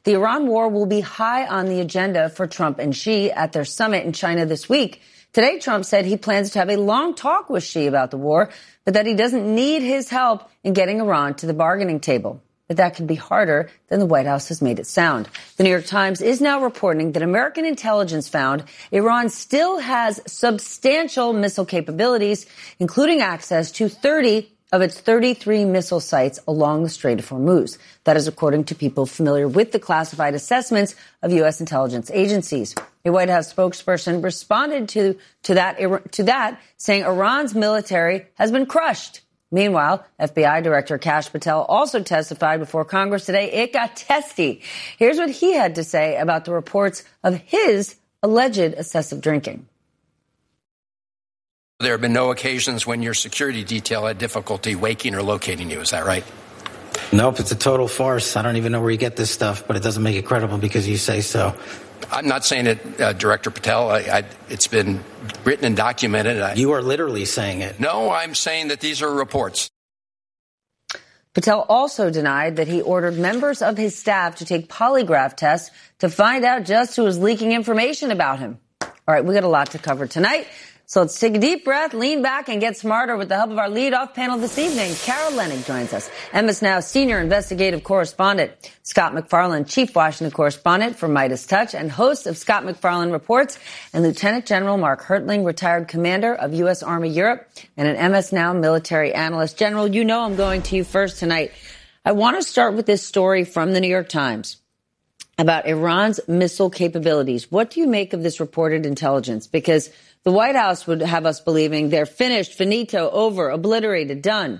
the Iran war will be high on the agenda for Trump and Xi at their summit in China this week. Today, Trump said he plans to have a long talk with Xi about the war, but that he doesn't need his help in getting Iran to the bargaining table. But that could be harder than the White House has made it sound. The New York Times is now reporting that American intelligence found Iran still has substantial missile capabilities, including access to 30 of its 33 missile sites along the Strait of Hormuz. That is according to people familiar with the classified assessments of U.S. intelligence agencies. A White House spokesperson responded to that, saying Iran's military has been crushed. Meanwhile, FBI Director Kash Patel also testified before Congress today. It got testy. Here's what he had to say about the reports of his alleged excessive drinking. There have been no occasions when your security detail had difficulty waking or locating you. Is that right? Nope, it's a total farce. I don't even know where you get this stuff, but it doesn't make it credible because you say so. I'm not saying it, Director Patel. It's been written and documented. You are literally saying it. No, I'm saying that these are reports. Patel also denied that he ordered members of his staff to take polygraph tests to find out just who was leaking information about him. All right, we got a lot to cover tonight. So let's take a deep breath, lean back, and get smarter with the help of our lead-off panel this evening. Carol Leonnig joins us. MS Now senior investigative correspondent. Scott MacFarlane, chief Washington correspondent for Midas Touch and host of Scott MacFarlane Reports. And Lieutenant General Mark Hertling, retired commander of U.S. Army Europe and an MS Now military analyst. General, you know I'm going to you first tonight. I want to start with this story from the New York Times about Iran's missile capabilities. What do you make of this reported intelligence? Because the White House would have us believing they're finished, finito, over, obliterated, done.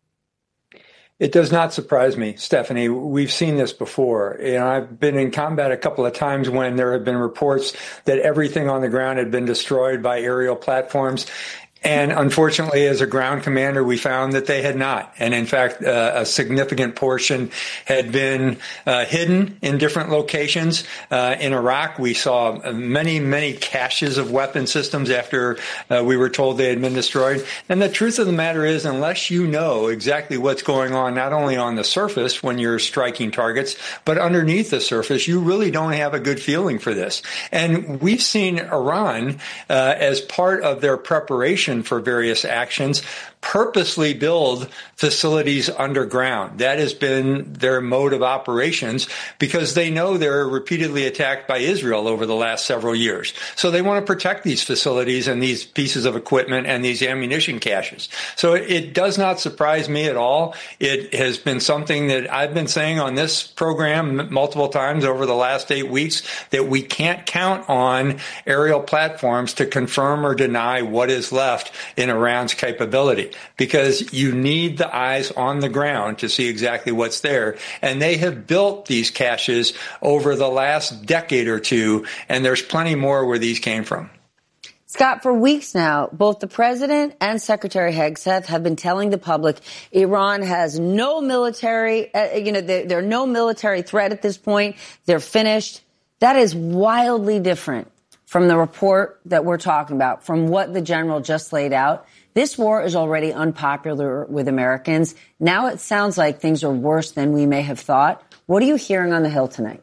It does not surprise me, Stephanie. We've seen this before. I've been in combat a couple of times when there have been reports that everything on the ground had been destroyed by aerial platforms. And unfortunately, as a ground commander, we found that they had not. And in fact, a significant portion had been hidden in different locations. In Iraq, we saw many, many caches of weapon systems after we were told they had been destroyed. And the truth of the matter is, unless you know exactly what's going on, not only on the surface when you're striking targets, but underneath the surface, you really don't have a good feeling for this. And we've seen Iran, as part of their preparation for various actions, purposely build facilities underground. That has been their mode of operations because they know they're repeatedly attacked by Israel over the last several years. So they want to protect these facilities and these pieces of equipment and these ammunition caches. So it does not surprise me at all. It has been something that I've been saying on this program multiple times over the last 8 weeks, that we can't count on aerial platforms to confirm or deny what is left in Iran's capability, because you need the eyes on the ground to see exactly what's there. And they have built these caches over the last decade or two, and there's plenty more where these came from. Scott, for weeks now, both the president and Secretary Hegseth have been telling the public Iran has no military, they're no military threat at this point. They're finished. That is wildly different from the report that we're talking about, from what the general just laid out. This war is already unpopular with Americans. Now it sounds like things are worse than we may have thought. What are you hearing on the Hill tonight?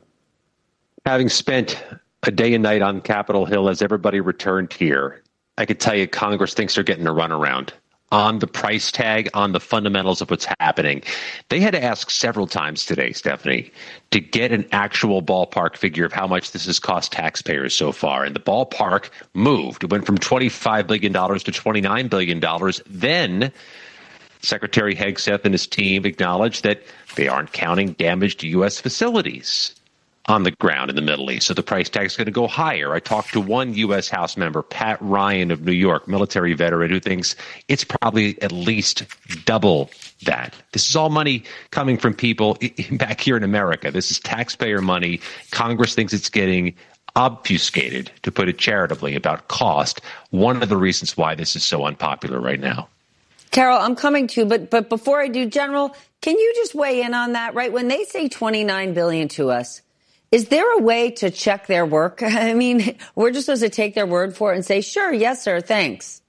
Having spent a day and night on Capitol Hill as everybody returned here, I could tell you Congress thinks they're getting a runaround on the price tag, on the fundamentals of what's happening. They had to ask several times today, Stephanie, to get an actual ballpark figure of how much this has cost taxpayers so far. And the ballpark moved. It went from $25 billion to $29 billion. Then Secretary Hegseth and his team acknowledged that they aren't counting damage to U.S. facilities on the ground in the Middle East. So the price tag is going to go higher. I talked to one U.S. House member, Pat Ryan of New York, military veteran, who thinks it's probably at least double that. This is all money coming from people back here in America. This is taxpayer money. Congress thinks it's getting obfuscated, to put it charitably, about cost. One of the reasons why this is so unpopular right now. Carol, I'm coming to you, but before I do, General, can you just weigh in on that, right? When they say $29 billion to us, is there a way to check their work? I mean, we're just supposed to take their word for it and say, sure, yes, sir, thanks.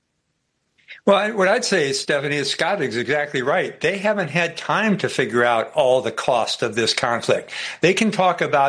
Well, what I'd say, Stephanie, is Scott is exactly right. They haven't had time to figure out all the cost of this conflict. They can talk about